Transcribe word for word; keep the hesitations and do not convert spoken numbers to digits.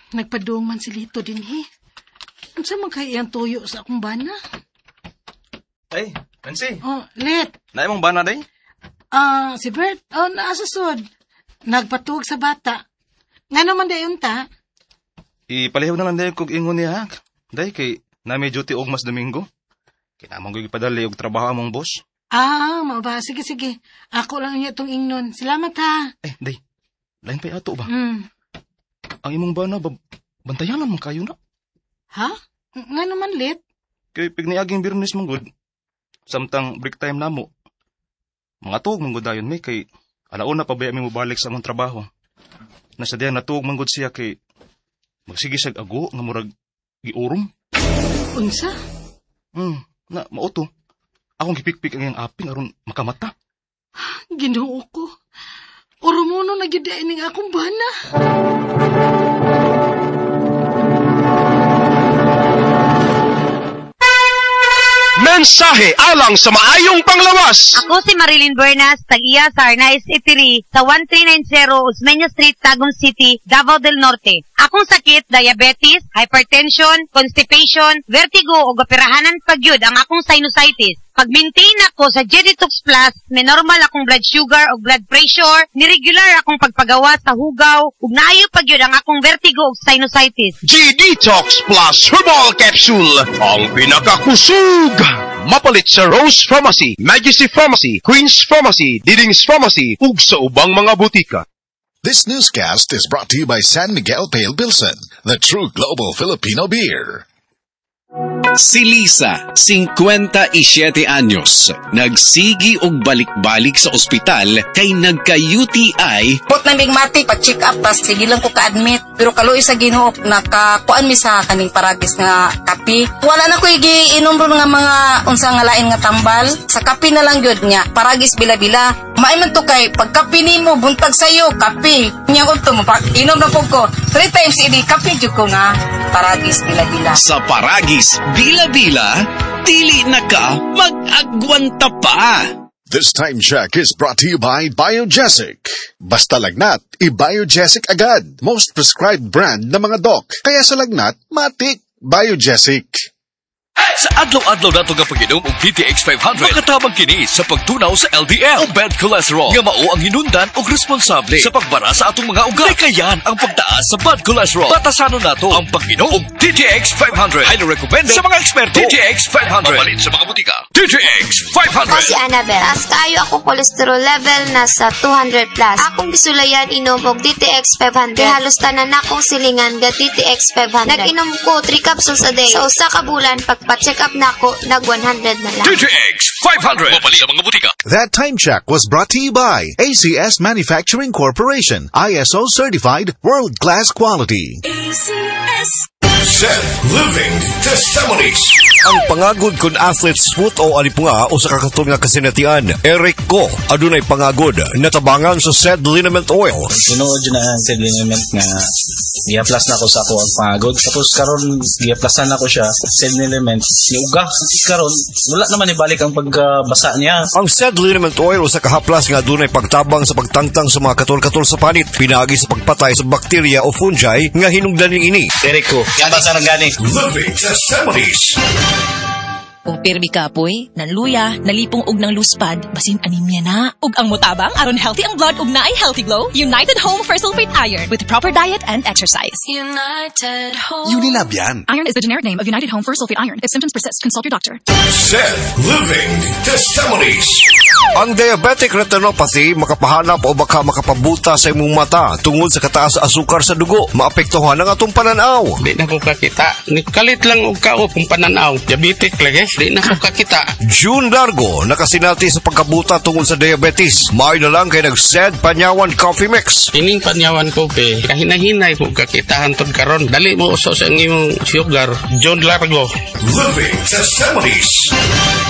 Nagpadung man si Lito din, he. Ano sa man kaya iyang tuyo sa akong bana? Ay, Nancy. Oh, Lit. Naay mong bana, day? Ah, uh, si Bert, oh, naasasod. Nagpatuog sa bata. Nga naman dayon ta? Ipalihog na lang day kog ingon niya, ha? Day, kay na may duty og mas Domingo. Kinamang ko ipadali og trabaho among boss. Ah, maba. Sige, sige. Ako lang niya itong ingnon. Salamat, ha? Eh, day, lain pa ato ba? Hmm. Ang imong bana, ba, bantayan naman kayo na. Ha? Nga naman, Lit? Kay pigniaging birnis mong good. Samtang break time na mo. Mga tuog mong good dayon may kay alauna pa ba mo balik sa among trabaho. Nasa diyan natuog mong good siya kay magsige siya ago nga murag giurom. Unsa? Hmm, na mauto. Akong gipikpik ang iyang aping aron makamata. Ginoo ko. Oromono na gyud ning akong bana. Mensahe alang sa maayong panglawas. Ako si Marilyn Bernas, tag-iya sa Arnaiz Eatery sa one three nine zero Osmeña Street, Tagum City, Davao del Norte. Akong sakit, diabetes, hypertension, constipation, vertigo o gapirahanan pagyud ang akong sinusitis. Pag-maintain ako sa G-Detox Plus, may normal akong blood sugar o blood pressure, niregular akong pagpagawa sa hugaw, ug naayo pagyud ang akong vertigo o sinusitis. G-Detox Plus Herbal Capsule, ang pinakakusog. Mapalit sa Rose Pharmacy, Majesty Pharmacy, Queen's Pharmacy, Diding's Pharmacy, ug sa ubang mga butika. This newscast is brought to you by San Miguel Pale Pilsen, the true global Filipino beer. Si Lisa, fifty-seven anyos, nagsigi og balik-balik sa ospital kay nagka-U T I. Put na bigmatik, pa-check up, pas sige lang ko ka-admit. Pero kaluoy sa Ginoo, nakakuan mi sa kaning paragis nga kapi. Wala na ko igiinom ron nga mga unsa nga lain nga tambal. Sa kapi na lang gyud niya, paragis bila-bila. Maiman to kay pagkapi nimo buntag sayo, kapi. Nya unto mo pa inom na pug ko. Three times idi kapi jud ko nga paragis bila-bila. Sa paragis bila-bila, dili na ka mag-agwanta pa. This time check is brought to you by Biogesic. Basta lagnat, i-Biogesic agad. Most prescribed brand na mga doc. Kaya sa lagnat, matik. Biogesic. Sa adlaw-adlaw nato nga pag-inom og D T X five hundred, makatabang kini sa pagtunaw sa L D L o bad cholesterol nga mao ang hinundan og responsable sa pagbara sa atong mga ugat. Kayan ang pagtaas sa bad cholesterol. Batasanon nato ang pag-inom og D T X five hundred. Highly recommended sa mga eksperto. D T X five hundred. Mapalit sa mga butika. D T X five hundred. Ako si Annabelle. Taas kaayo ako cholesterol level nasa two hundred plus. Akong gisulayan inom og D T X five hundred. Kaya halos tanan akong silingan ga D T X five hundred. Nag-inom ko three capsules a day. Sa usa ka bulan pagpa-check up na ako, nag one hundred na lang. D T X five hundred. Mapalit sa mga butika. That time check was brought to you by A C S Manufacturing Corporation. I S O certified, world-class quality. A C S Zen Living Testimonies. Ang pangagod kun athlete's foot o alipunga o sa kakaton nga kasinatian. Eric Ko, adunay pangagod, natabangan sa said liniment oil. Tinuod yun na ang said liniment nga i-plus na ako sa ako ang pangagod. Tapos karon i-plusan ako siya, said liniment, iuga. Karon, wala naman ibalik ang pagbasa niya. Ang said liniment oil o sa kahaplas nga adunay pagtabang sa pagtangtang sa mga katol-katol sa panit, pinagi sa pagpatay sa bakterya o fungi nga hinungdaning ini. Eric Ko, yan ba sa nagani? Living Testimonies. Kung pirmi kapoy, nanluya, nalipong og ng luspad, basin anemia na. Ug ang mutabang, aron healthy ang blood ug naay healthy glow, United Home for Sulfate Iron with proper diet and exercise. United Home. Unilab yan. Iron is the generic name of United Home for Sulfate Iron. If symptoms persist, consult your doctor. Zen Living Testimonies. Ang diabetic retinopathy makapahanap o baka makapabuta sa imong mata tungod sa kataas sa asukar sa dugo. Maapektuhan ang atong pananaw. Di na ko kakita. Kalit lang og kao kung pananaw. Diabetic lagi. Di na ko kakita. June Largo, nakasinati sa pagkabuta tungod sa diabetes. May na lang kay nag-said Panyawan Coffee Mix. Ining Panyawan Coffee, kahinahinay ko kakitahan tod karon. Dali mo uso sa imong sugar. June Largo. Living Testimonies.